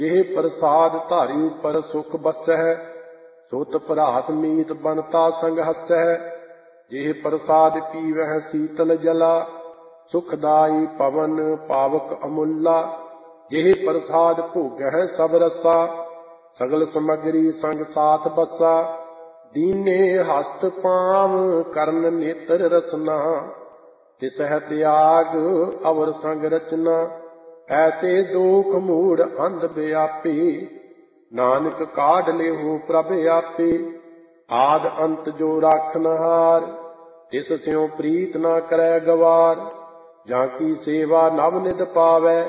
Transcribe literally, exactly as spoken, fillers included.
ਜਿਹ ਪ੍ਰਸਾਦ ਧਾਰੀ ਪਰ ਸੁਖ ਬਸਹਿ, ਸੁਤ ਭਰਾਤ ਮੀਤ ਬਨਤਾ ਸੰਗ ਹਸਹਿ। ਜਿਹ ਪ੍ਰਸਾਦ ਪੀਵਹਿ ਸੀਤਲ ਜਲਾ, ਸੁਖਦਾਈ ਪਵਨ ਪਾਵਕ ਅਮੁੱਲਾ। ਜਿਹ ਪ੍ਰਸਾਦ ਭੋਗਹਿ ਸਭ ਰਸਾ, ਸਗਲ ਸਮਗਰੀ ਸੰਗ ਸਾਥ ਬਸਾ। ਦੀਨੇ ਹਸਤ ਪਾਵ ਕਰਨ ਨੇਤਰ ਰਸਨਾ, ਤਿਸਹਿ ਤਿਆਗ ਅਵਰ ਸੰਗ ਰਚਨਾ। ਐਸੇ ਦੋਖ ਮੂੜ ਅੰਧ ਵਿਆਪੀ, ਨਾਨਕ ਕਾਢ ਲਿਹੁ ਪ੍ਰਭ ਆਪੇ। ਆਦ ਅੰਤ ਜੋ ਰਾਖਨਹਾਰ, ਤਿਸ ਸਿਉ ਪ੍ਰੀਤ ਨਾ ਕਰੈ ਗਵਾਰ। ਜਾਂ ਕੀ ਸੇਵਾ ਨਵ ਨਿਧ ਪਾਵੈ,